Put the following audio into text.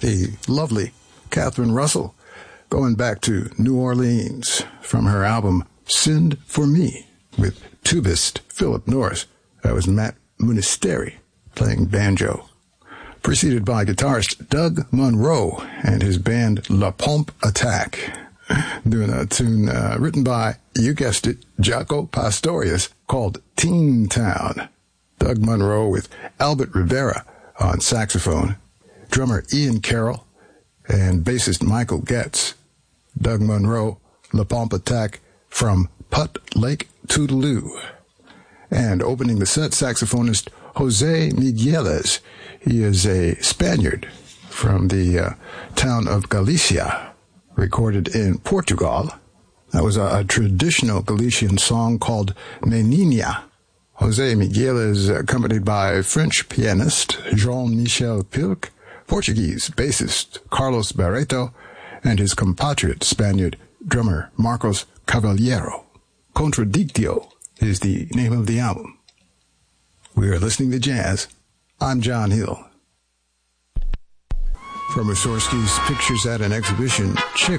the lovely Catherine Russell, going back to New Orleans from her album Send For Me with tubist Philip Norris. That was Matt Munisteri playing banjo. Preceded by guitarist Doug Monroe and his band La Pompe Attack, doing a tune written by, you guessed it, Jaco Pastorius, called Teen Town. Doug Monroe with Albert Rivera on saxophone, drummer Ian Carroll, and bassist Michael Getz. Doug Monroe, La Pompe Attack from Putt Lake Toodaloo. And opening the set, saxophonist Jose Migueles. He is a Spaniard from the town of Galicia, recorded in Portugal. That was a traditional Galician song called Menina. Jose Migueles, accompanied by French pianist Jean-Michel Pilc, Portuguese bassist Carlos Barreto, and his compatriot Spaniard drummer Marcos Cavallero. Contradictio is the name of the album. We are listening to jazz. I'm John Hill. From Mussorgsky's Pictures at an Exhibition, Chick